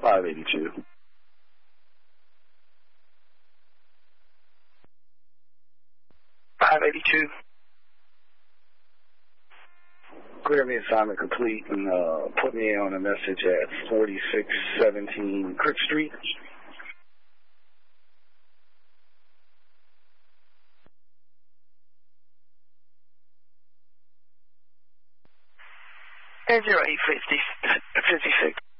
582. Clear me assignment complete and put me on a message at 4617 Crick Street. Air 0856.